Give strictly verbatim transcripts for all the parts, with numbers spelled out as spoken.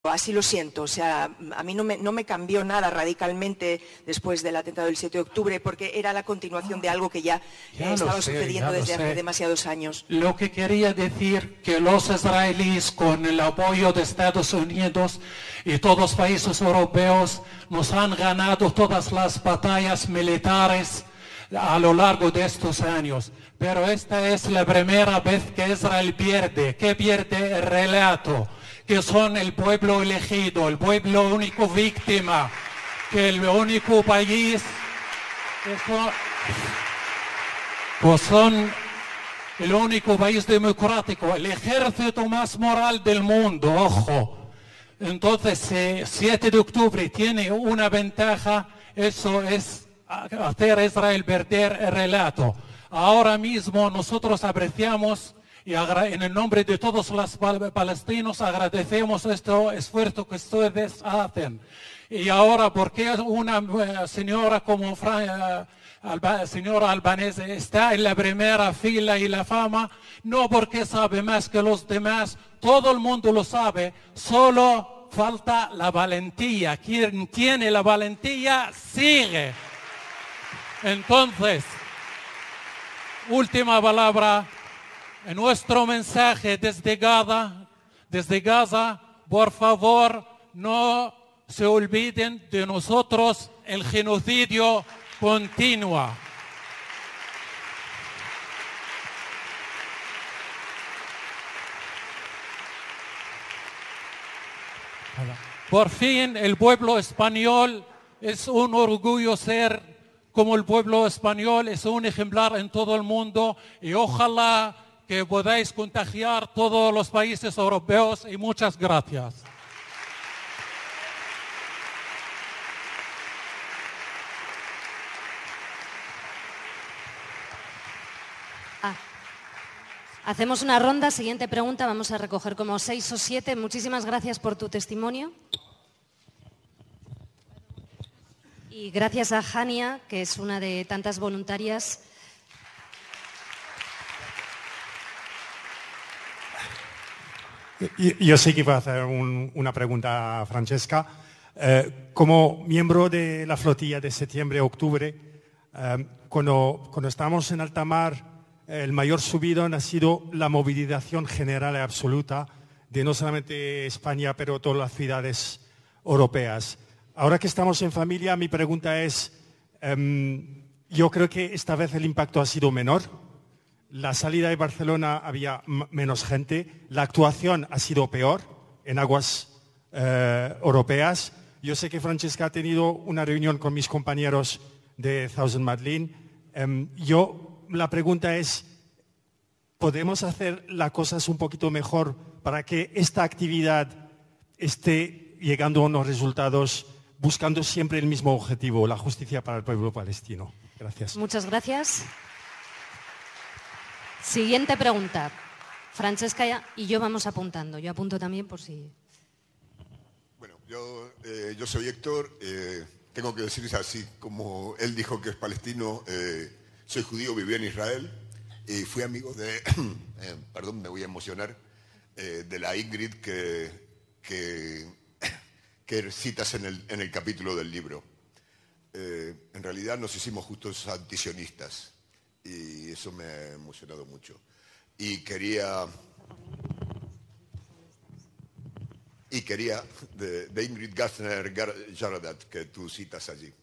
Así lo siento, o sea, a mí no me, no me cambió nada radicalmente después del atentado del siete de octubre, porque era la continuación de algo que ya, ya eh, estaba sé, sucediendo desde sé. hace demasiados años. Lo que quería decir que los israelíes, con el apoyo de Estados Unidos y todos los países europeos, nos han ganado todas las batallas militares a lo largo de estos años. Pero esta es la primera vez que Israel pierde, que pierde el relato, que son el pueblo elegido, el pueblo único víctima, que el único país que son, pues son el único país democrático, el ejército más moral del mundo, ojo. Entonces, eh, siete de octubre tiene una ventaja, eso es hacer a Israel perder el relato. Ahora mismo nosotros apreciamos y en el nombre de todos los palestinos agradecemos este esfuerzo que ustedes hacen. Y ahora, ¿por qué una señora como Fran, Alba, señora Albanese está en la primera fila y la fama? No porque sabe más que los demás, todo el mundo lo sabe, solo falta la valentía. Quien tiene la valentía sigue. Entonces, última palabra. En nuestro mensaje desde Gaza, desde Gaza, por favor, no se olviden de nosotros, el genocidio continúa. Por fin, el pueblo español es un orgullo ser como el pueblo español, es un ejemplar en todo el mundo y ojalá que podáis contagiar todos los países europeos y muchas gracias. Ah. Hacemos una ronda, siguiente pregunta, vamos a recoger como seis o siete. Muchísimas gracias por tu testimonio. Y gracias a Hania, que es una de tantas voluntarias. Yo sí que iba a hacer un, una pregunta a Francesca. Eh, como miembro de la flotilla de septiembre-octubre, eh, cuando, cuando estamos en alta mar, eh, el mayor subidón ha sido la movilización general y absoluta de no solamente España, pero todas las ciudades europeas. Ahora que estamos en familia, mi pregunta es, eh, yo creo que esta vez el impacto ha sido menor. La salida de Barcelona había menos gente, la actuación ha sido peor en aguas eh, europeas. Yo sé que Francesca ha tenido una reunión con mis compañeros de Thousand Madeleine. Eh, yo, la pregunta es, ¿podemos hacer las cosas un poquito mejor para que esta actividad esté llegando a unos resultados buscando siempre el mismo objetivo, la justicia para el pueblo palestino? Gracias. Muchas gracias. Siguiente pregunta. Francesca y yo vamos apuntando. Yo apunto también por si... Bueno, yo, eh, yo soy Héctor. Eh, tengo que decir así, como él dijo que es palestino, eh, soy judío, viví en Israel y fui amigo de... eh, perdón, me voy a emocionar. Eh, de la Ingrid que, que, que citas en el, en el capítulo del libro. Eh, en realidad nos hicimos justos antisionistas. Y eso me ha emocionado mucho. Y quería, y quería de, de Ingrid Gastner-Jaradat, que tú citas allí.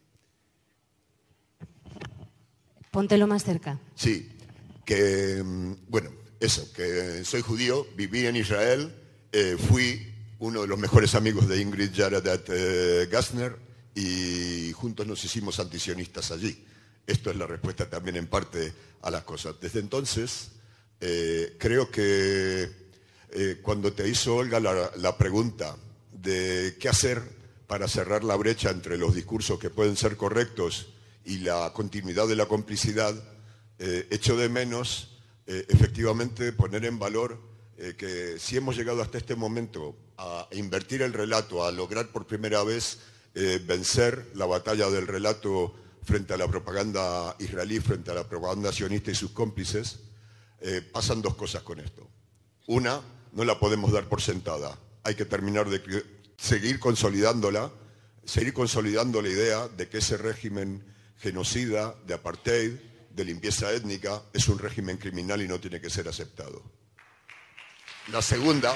Póntelo más cerca. Sí, que, bueno, eso, que soy judío, viví en Israel, eh, fui uno de los mejores amigos de Ingrid Jaradat eh, Gastner y juntos nos hicimos antisionistas allí. Esto es la respuesta también en parte a las cosas. Desde entonces, eh, creo que eh, cuando te hizo Olga la, la pregunta de qué hacer para cerrar la brecha entre los discursos que pueden ser correctos y la continuidad de la complicidad, eh, echo de menos eh, efectivamente poner en valor eh, que si hemos llegado hasta este momento a invertir el relato, a lograr por primera vez eh, vencer la batalla del relato frente a la propaganda israelí, frente a la propaganda sionista y sus cómplices, eh, pasan dos cosas con esto. Una, no la podemos dar por sentada. Hay que terminar de seguir consolidándola, seguir consolidando la idea de que ese régimen genocida, de apartheid, de limpieza étnica, es un régimen criminal y no tiene que ser aceptado. La segunda,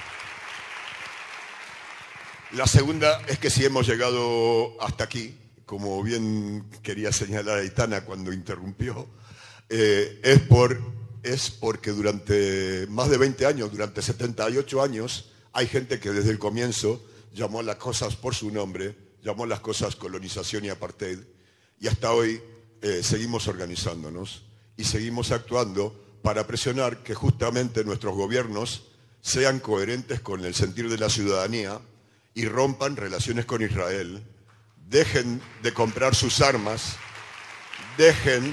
la segunda es que si hemos llegado hasta aquí, como bien quería señalar Aitana cuando interrumpió, eh, es, por, es porque durante más de veinte años, durante setenta y ocho años, hay gente que desde el comienzo llamó las cosas por su nombre, llamó las cosas colonización y apartheid, y hasta hoy eh, seguimos organizándonos y seguimos actuando para presionar que justamente nuestros gobiernos sean coherentes con el sentir de la ciudadanía y rompan relaciones con Israel, dejen de comprar sus armas, dejen,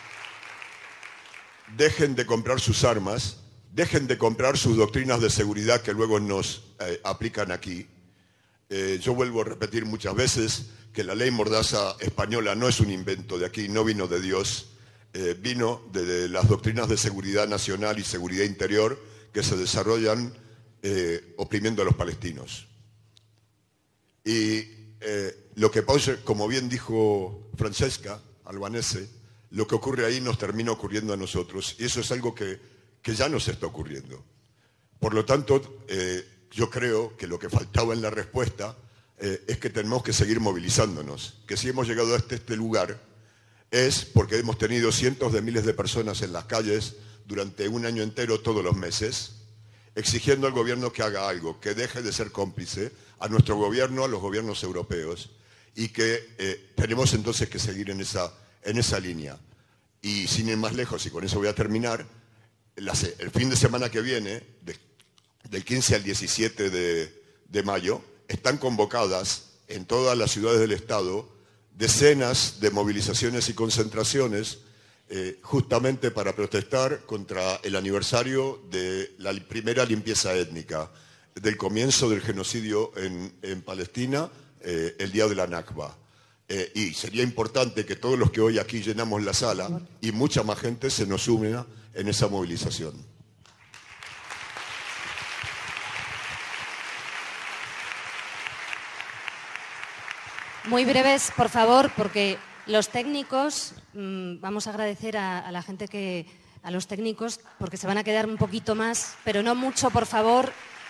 dejen de comprar sus armas, dejen de comprar sus doctrinas de seguridad que luego nos eh, aplican aquí. Eh, yo vuelvo a repetir muchas veces que la ley Mordaza española no es un invento de aquí, no vino de Dios, eh, vino de, de las doctrinas de seguridad nacional y seguridad interior que se desarrollan eh, oprimiendo a los palestinos. Y eh, lo que pasa, como bien dijo Francesca Albanese, lo que ocurre ahí nos termina ocurriendo a nosotros, y eso es algo que, que ya nos está ocurriendo. Por lo tanto, eh, yo creo que lo que faltaba en la respuesta eh, es que tenemos que seguir movilizándonos, que si hemos llegado hasta este lugar es porque hemos tenido cientos de miles de personas en las calles durante un año entero, todos los meses, exigiendo al gobierno que haga algo, que deje de ser cómplice a nuestro gobierno, a los gobiernos europeos, y que eh, tenemos entonces que seguir en esa, en esa línea. Y sin ir más lejos, y con eso voy a terminar, la, el fin de semana que viene, de, del quince al diecisiete de, de mayo, están convocadas en todas las ciudades del Estado decenas de movilizaciones y concentraciones eh, justamente para protestar contra el aniversario de la primera limpieza étnica, del comienzo del genocidio en, en Palestina, eh, el día de la Nakba. Eh, y sería importante que todos los que hoy aquí llenamos la sala y mucha más gente se nos una en esa movilización. Muy breves, por favor, porque los técnicos, mmm, vamos a agradecer a, a la gente que, a los técnicos, porque se van a quedar un poquito más, pero no mucho, por favor.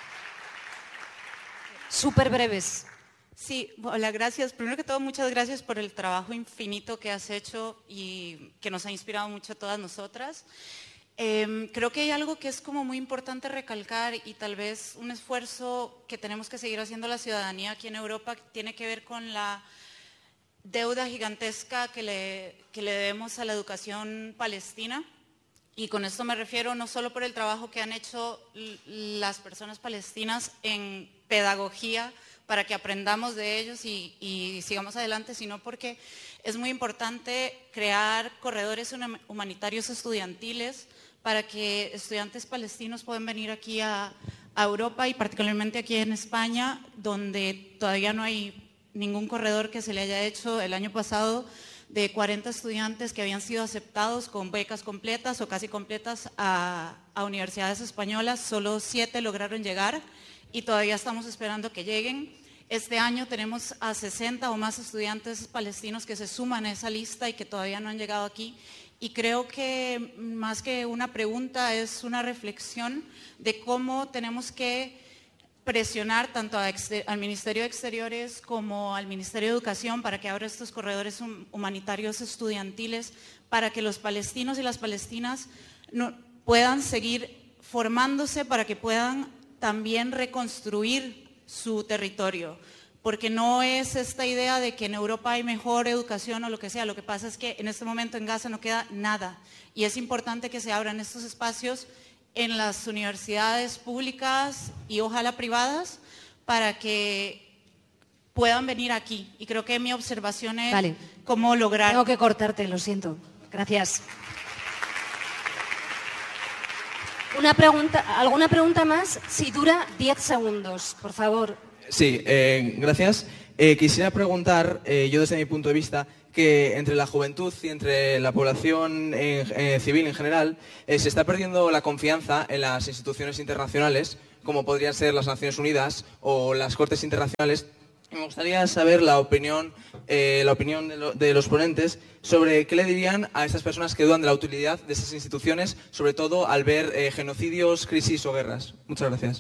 Súper breves. Sí, hola, gracias. Primero que todo, muchas gracias por el trabajo infinito que has hecho y que nos ha inspirado mucho a todas nosotras. Eh, creo que hay algo que es como muy importante recalcar y tal vez un esfuerzo que tenemos que seguir haciendo la ciudadanía aquí en Europa que tiene que ver con la deuda gigantesca que le, que le debemos a la educación palestina. Y con esto me refiero no solo por el trabajo que han hecho las personas palestinas en pedagogía para que aprendamos de ellos y, y sigamos adelante, sino porque es muy importante crear corredores humanitarios estudiantiles para que estudiantes palestinos puedan venir aquí a, a Europa y particularmente aquí en España, donde todavía no hay ningún corredor que se le haya hecho. El año pasado, de cuarenta estudiantes que habían sido aceptados con becas completas o casi completas a, a universidades españolas, solo siete lograron llegar y todavía estamos esperando que lleguen. Este año tenemos a sesenta o más estudiantes palestinos que se suman a esa lista y que todavía no han llegado aquí. Y creo que más que una pregunta es una reflexión de cómo tenemos que presionar tanto a al Ministerio de Exteriores como al Ministerio de Educación para que abra estos corredores humanitarios estudiantiles para que los palestinos y las palestinas no, puedan seguir formándose, para que puedan también reconstruir su territorio. Porque no es esta idea de que en Europa hay mejor educación o lo que sea. Lo que pasa es que en este momento en Gaza no queda nada. Y es importante que se abran estos espacios en las universidades públicas y ojalá privadas para que puedan venir aquí. Y creo que mi observación es vale. cómo lograr... Tengo que cortarte, lo siento. Gracias. Una pregunta, ¿alguna pregunta más? Si dura diez segundos, por favor. Sí, eh, gracias. Eh, quisiera preguntar, eh, yo desde mi punto de vista, que entre la juventud y entre la población eh, eh, civil en general eh, se está perdiendo la confianza en las instituciones internacionales como podrían ser las Naciones Unidas o las Cortes Internacionales. Me gustaría saber la opinión, eh, la opinión de, lo, de los ponentes sobre qué le dirían a esas personas que dudan de la utilidad de esas instituciones, sobre todo al ver eh, genocidios, crisis o guerras. Muchas gracias.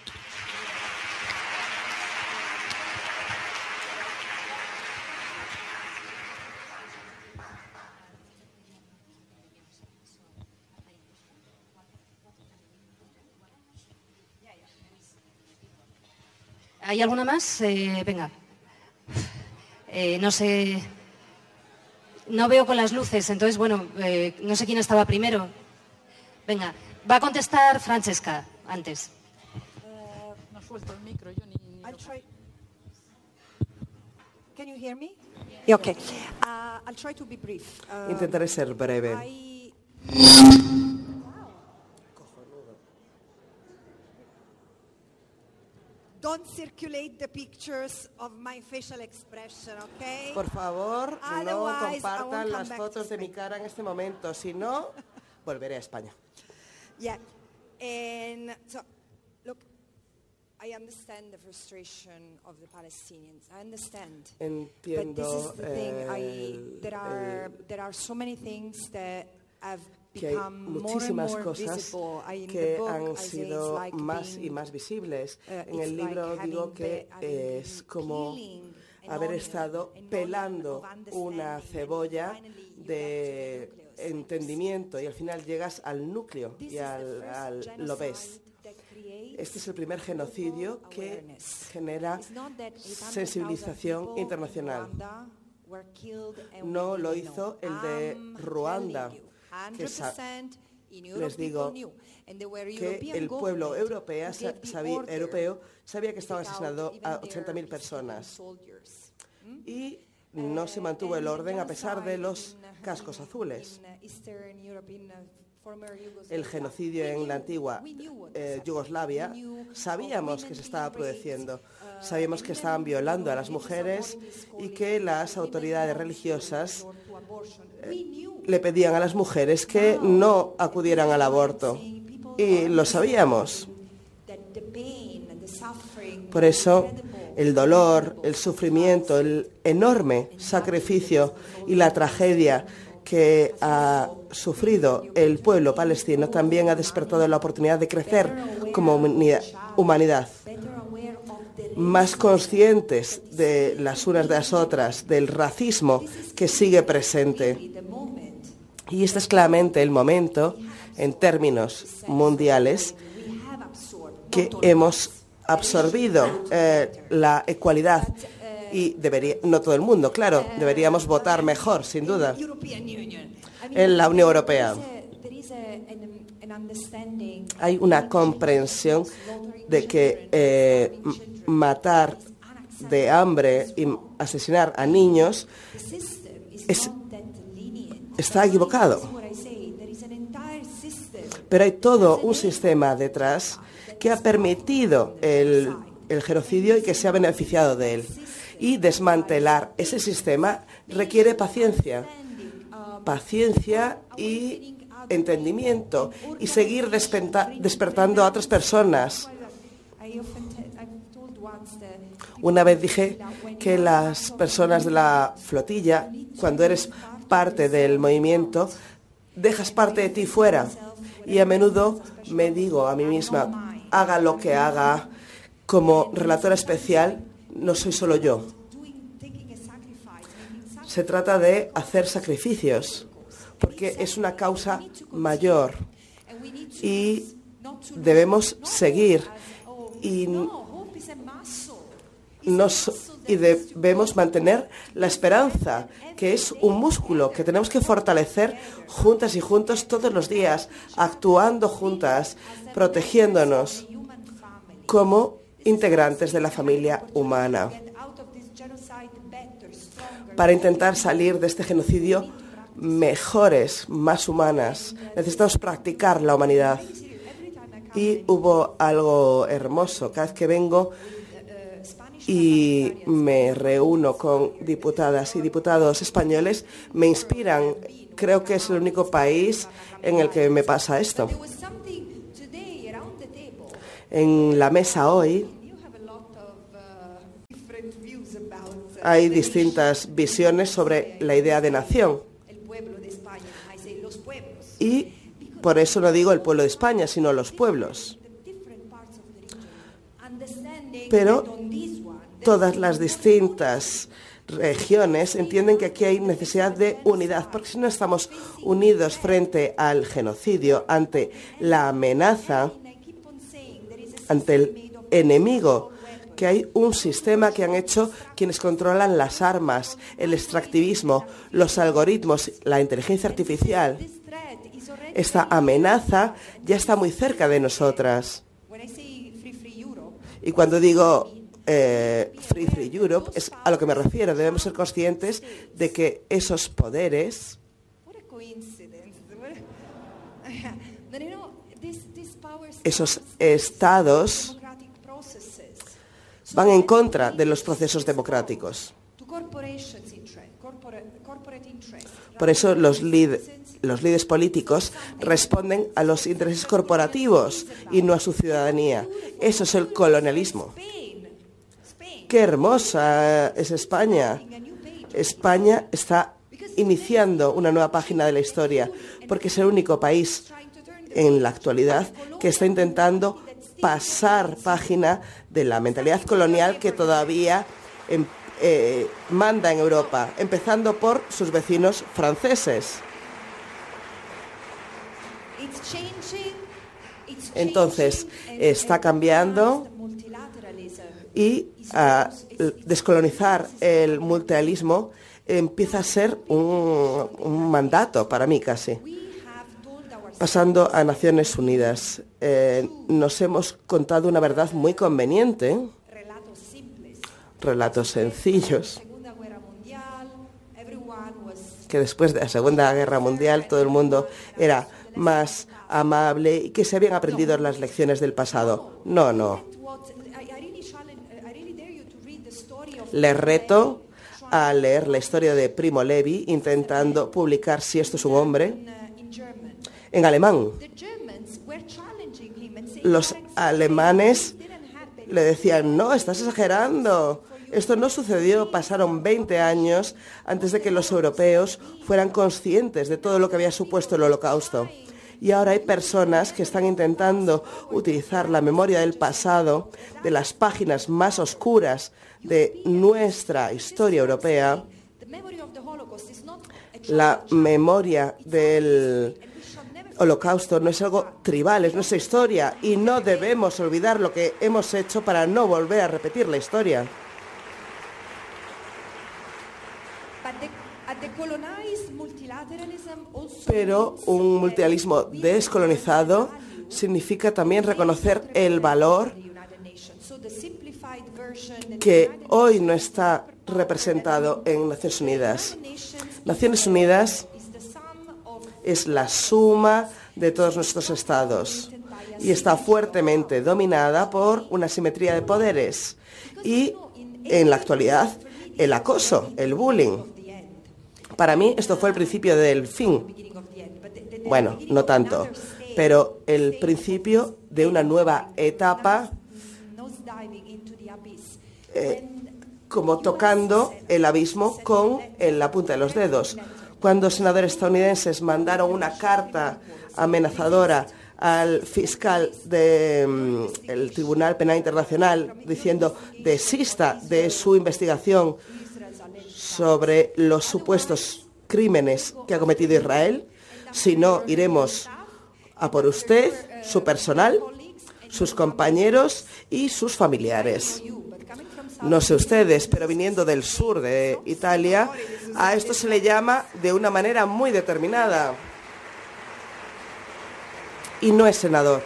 ¿Hay alguna más? Eh, venga. Eh, no sé. No veo con las luces, entonces, bueno, eh, no sé quién estaba primero. Venga, va a contestar Francesca antes. Uh, no suelto el micro, yo ni... ni I'll try. Can you hear me? Yeah, okay. Uh, I'll try to be brief. Uh, Intentaré ser breve. I... Don't circulate the pictures of my facial expression, okay? Por favor, no Otherwise, compartan las fotos de mi cara en este momento, si no, volveré a España. Yeah, and so, look, I understand the frustration of the Palestinians. I understand. Entiendo. But this is the thing. I, el, there are el, there are so many things that have que hay muchísimas cosas que han sido más y más visibles. En el libro digo que es como haber estado pelando una cebolla de entendimiento y al final llegas al núcleo y al, al, lo ves. Este es el primer genocidio que genera sensibilización internacional. No lo hizo el de Ruanda, que les digo que el pueblo europeo, sabía, europeo sabía que estaban asesinando a ochenta mil personas y no se mantuvo el orden a pesar de los cascos azules. El genocidio en la antigua eh, Yugoslavia, sabíamos que se estaba produciendo, sabíamos que estaban violando a las mujeres y que las autoridades religiosas eh, le pedían a las mujeres que no acudieran al aborto. Y lo sabíamos. Por eso, el dolor, el sufrimiento, el enorme sacrificio y la tragedia que ha sufrido el pueblo palestino también ha despertado la oportunidad de crecer como humanidad. Más conscientes de las unas de las otras, del racismo que sigue presente. Y este es claramente el momento, en términos mundiales, que hemos absorbido eh, la ecualidad. Y debería, no todo el mundo, claro, deberíamos votar mejor, sin duda, en la Unión Europea. Hay una comprensión de que eh, matar de hambre y asesinar a niños es, está equivocado. Pero hay todo un sistema detrás que ha permitido el, el genocidio y que se ha beneficiado de él. Y desmantelar ese sistema requiere paciencia, paciencia y entendimiento, y seguir despertando a otras personas. Una vez dije que las personas de la flotilla, cuando eres parte del movimiento, dejas parte de ti fuera. Y a menudo me digo a mí misma, haga lo que haga, como relatora especial, no soy solo yo. Se trata de hacer sacrificios, porque es una causa mayor y debemos seguir y, nos, y debemos mantener la esperanza, que es un músculo que tenemos que fortalecer juntas y juntos todos los días, actuando juntas, protegiéndonos como integrantes de la familia humana, para intentar salir de este genocidio mejores, más humanas. Necesitamos practicar la humanidad. Y hubo algo hermoso. Cada vez que vengo y me reúno con diputadas y diputados españoles, me inspiran. Creo que es el único país en el que me pasa esto. En la mesa hoy hay distintas visiones sobre la idea de nación. Y por eso no digo el pueblo de España, sino los pueblos. Pero todas las distintas regiones entienden que aquí hay necesidad de unidad, porque si no estamos unidos frente al genocidio, ante la amenaza, ante el enemigo, que hay un sistema que han hecho quienes controlan las armas, el extractivismo, los algoritmos, la inteligencia artificial. Esta amenaza ya está muy cerca de nosotras. Y cuando digo eh, Free Free Europe, es a lo que me refiero. Debemos ser conscientes de que esos poderes, esos estados, van en contra de los procesos democráticos. Por eso los líderes Los líderes políticos responden a los intereses corporativos y no a su ciudadanía. Eso es el colonialismo. ¡Qué hermosa es España! España está iniciando una nueva página de la historia, porque es el único país en la actualidad que está intentando pasar página de la mentalidad colonial que todavía eh, eh, manda en Europa, empezando por sus vecinos franceses. Entonces, está cambiando y a descolonizar el multilateralismo empieza a ser un, un mandato para mí casi. Pasando a Naciones Unidas, eh, nos hemos contado una verdad muy conveniente, relatos sencillos, que después de la Segunda Guerra Mundial todo el mundo era más amable y que se habían aprendido las lecciones del pasado. No, no. Les reto a leer la historia de Primo Levi intentando publicar Si esto es un hombre en alemán. Los alemanes le decían, no, estás exagerando. Esto no sucedió, pasaron veinte años antes de que los europeos fueran conscientes de todo lo que había supuesto el Holocausto. Y ahora hay personas que están intentando utilizar la memoria del pasado, de las páginas más oscuras de nuestra historia europea. La memoria del Holocausto no es algo tribal, es nuestra historia y no debemos olvidar lo que hemos hecho para no volver a repetir la historia. Pero un multilateralismo descolonizado significa también reconocer el valor que hoy no está representado en Naciones Unidas. Naciones Unidas es la suma de todos nuestros estados y está fuertemente dominada por una simetría de poderes y, en la actualidad, el acoso, el bullying. Para mí esto fue el principio del fin. Bueno, no tanto, pero el principio de una nueva etapa, eh, como tocando el abismo con la punta de los dedos. Cuando senadores estadounidenses mandaron una carta amenazadora al fiscal del mm, Tribunal Penal Internacional diciendo desista de su investigación sobre los supuestos crímenes que ha cometido Israel, si no iremos a por usted, su personal, sus compañeros y sus familiares. No sé ustedes, pero viniendo del sur de Italia, a esto se le llama de una manera muy determinada. Y no es senador.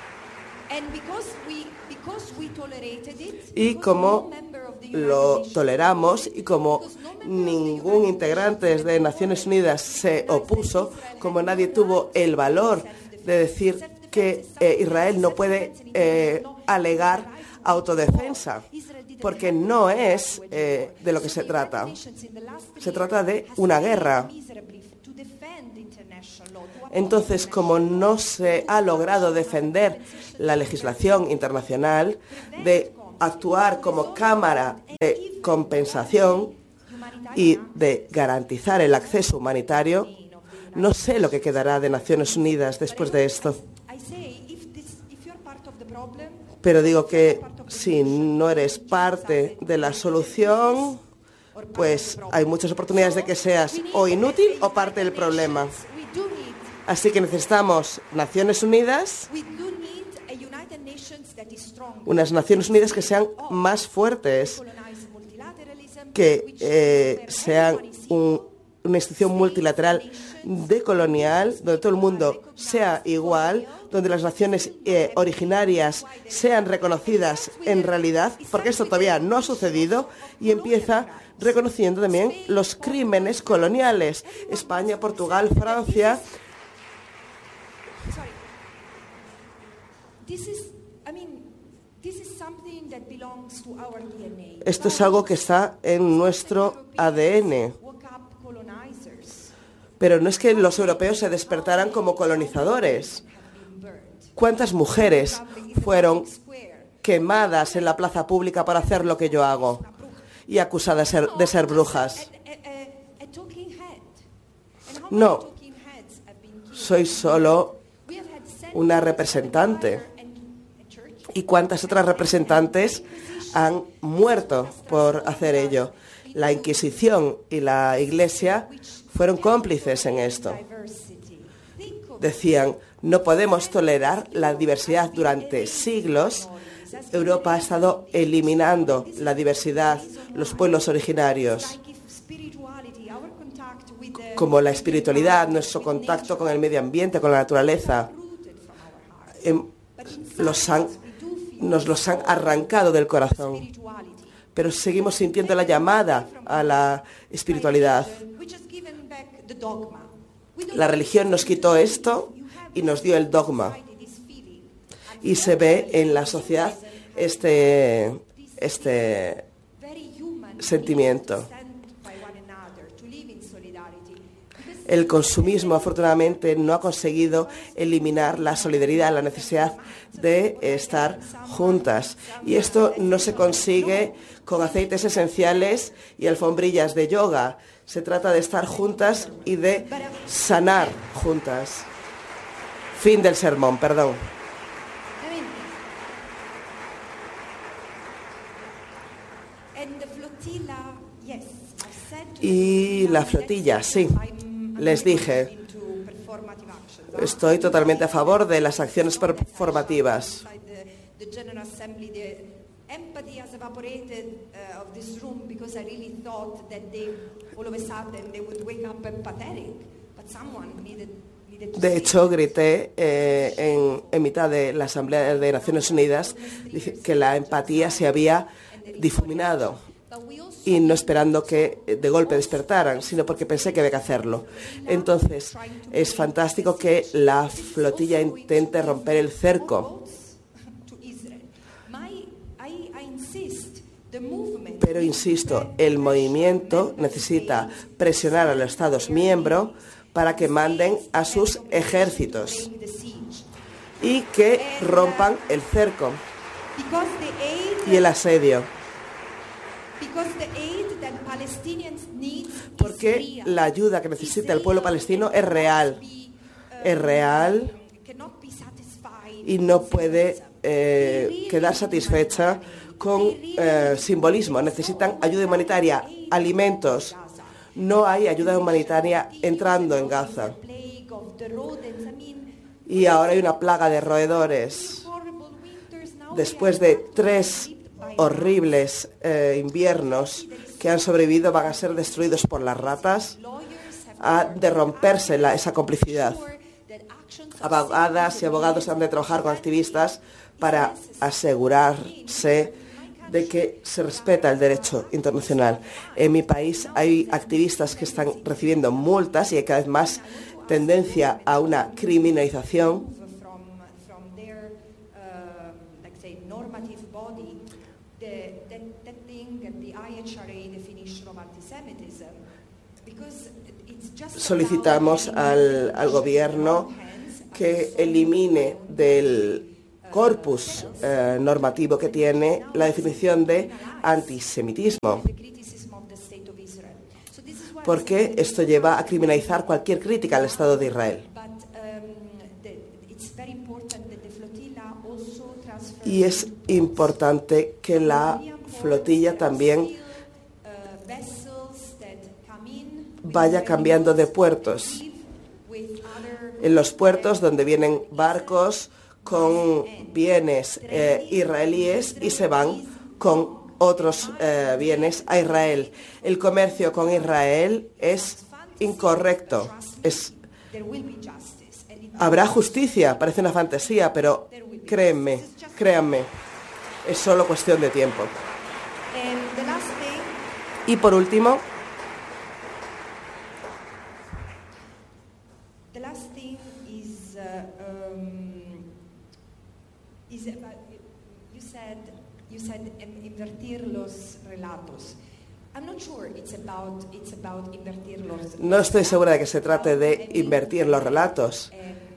Y como lo toleramos y como ningún integrante de Naciones Unidas se opuso, como nadie tuvo el valor de decir que eh, Israel no puede eh, alegar autodefensa, porque no es eh, de lo que se trata. Se trata de una guerra. Entonces, como no se ha logrado defender la legislación internacional de actuar como cámara de compensación y de garantizar el acceso humanitario, no sé lo que quedará de Naciones Unidas después de esto. Pero digo que si no eres parte de la solución, pues hay muchas oportunidades de que seas o inútil o parte del problema. Así que necesitamos Naciones Unidas, unas Naciones Unidas que sean más fuertes, que eh, sean un, una institución multilateral decolonial, donde todo el mundo sea igual, donde las naciones eh, originarias sean reconocidas en realidad, porque esto todavía no ha sucedido, y empieza reconociendo también los crímenes coloniales. España, Portugal, Francia. Esto es algo que está en nuestro A D N. Pero no es que los europeos se despertaran como colonizadores. ¿Cuántas mujeres fueron quemadas en la plaza pública por hacer lo que yo hago y acusadas de ser, de ser brujas? No, soy solo una representante. ¿Y cuántas otras representantes han muerto por hacer ello? La Inquisición y la Iglesia fueron cómplices en esto. Decían, no podemos tolerar la diversidad. Durante siglos, Europa ha estado eliminando la diversidad, los pueblos originarios, como la espiritualidad, nuestro contacto con el medio ambiente, con la naturaleza. Los han, nos los han arrancado del corazón, pero seguimos sintiendo la llamada a la espiritualidad. La religión nos quitó esto y nos dio el dogma. Y se ve en la sociedad este, este sentimiento. El consumismo, afortunadamente, no ha conseguido eliminar la solidaridad, la necesidad de estar juntas. Y esto no se consigue con aceites esenciales y alfombrillas de yoga. Se trata de estar juntas y de sanar juntas. Fin del sermón, perdón. Y la flotilla, sí. Les dije, estoy totalmente a favor de las acciones performativas. De hecho, grité eh, en, en mitad de la Asamblea de Naciones Unidas que la empatía se había difuminado. Y no esperando que de golpe despertaran, sino porque pensé que había que hacerlo. Entonces, es fantástico que la flotilla intente romper el cerco. Pero insisto, el movimiento necesita presionar a los Estados miembros para que manden a sus ejércitos y que rompan el cerco y el asedio. Porque la ayuda que necesita el pueblo palestino es real, es real y no puede eh, quedar satisfecha con eh, simbolismo. Necesitan ayuda humanitaria, alimentos. No hay ayuda humanitaria entrando en Gaza. Y ahora hay una plaga de roedores. Después de tres horribles eh, inviernos que han sobrevivido, van a ser destruidos por las ratas. Ha de romperse la, esa complicidad. Abogadas y abogados han de trabajar con activistas para asegurarse de que se respeta el derecho internacional. En mi país hay activistas que están recibiendo multas y hay cada vez más tendencia a una criminalización solicitamos al, al gobierno que elimine del corpus eh, normativo que tiene la definición de antisemitismo, porque esto lleva a criminalizar cualquier crítica al Estado de Israel. Y es importante que la flotilla también vaya cambiando de puertos. En los puertos donde vienen barcos con bienes eh, israelíes y se van con otros eh, bienes a Israel. El comercio con Israel es incorrecto. Es, habrá justicia, parece una fantasía, pero créanme, créanme, es solo cuestión de tiempo. Y por último, invertir los relatos. No estoy segura de que se trate de invertir los relatos,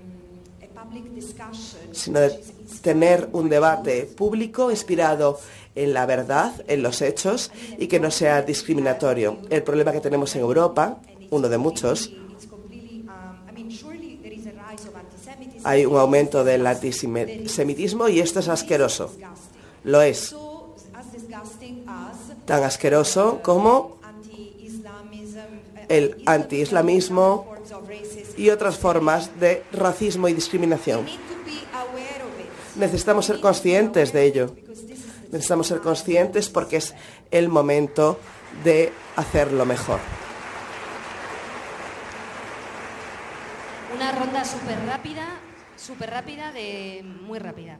sino de tener un debate público inspirado en la verdad, en los hechos, y que no sea discriminatorio. El problema que tenemos en Europa, uno de muchos, hay un aumento del antisemitismo y esto es asqueroso. Lo es. Tan asqueroso como el antiislamismo y otras formas de racismo y discriminación. Necesitamos ser conscientes de ello. Necesitamos ser conscientes porque es el momento de hacerlo mejor. Una ronda súper rápida, súper rápida, de muy rápida.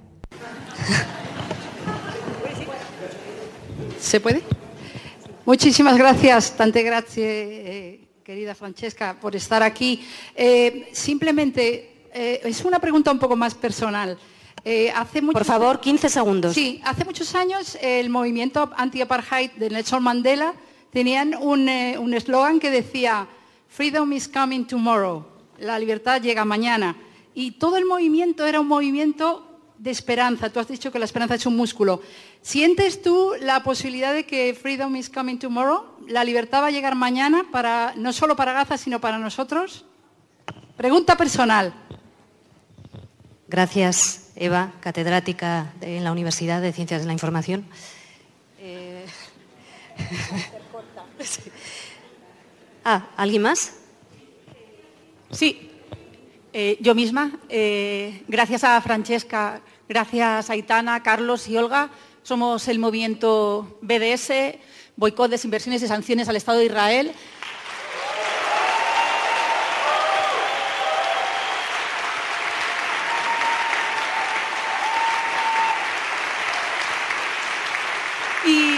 ¿Se puede? Muchísimas gracias, tante grazie, eh, querida Francesca, por estar aquí. Eh, simplemente, eh, es una pregunta un poco más personal. Eh, hace muchos, por favor, quince segundos. Sí, hace muchos años el movimiento anti-apartheid de Nelson Mandela tenían un eh, un eslogan que decía "Freedom is coming tomorrow", la libertad llega mañana. Y todo el movimiento era un movimiento de esperanza. Tú has dicho que la esperanza es un músculo. ¿Sientes tú la posibilidad de que freedom is coming tomorrow? ¿La libertad va a llegar mañana, para, no solo para Gaza, sino para nosotros? Pregunta personal. Gracias, Eva, catedrática en la Universidad de Ciencias de la Información. Eh... ah, ¿alguien más? Sí. Eh, yo misma, eh, gracias a Francesca, gracias a Aitana, Carlos y Olga, somos el movimiento B D S, boicot, desinversiones y sanciones al Estado de Israel. Y,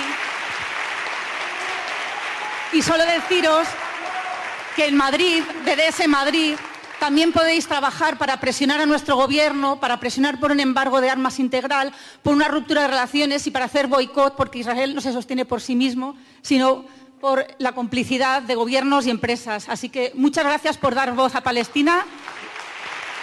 y solo deciros que en Madrid, B D S Madrid, también podéis trabajar para presionar a nuestro gobierno, para presionar por un embargo de armas integral, por una ruptura de relaciones y para hacer boicot, porque Israel no se sostiene por sí mismo, sino por la complicidad de gobiernos y empresas. Así que muchas gracias por dar voz a Palestina.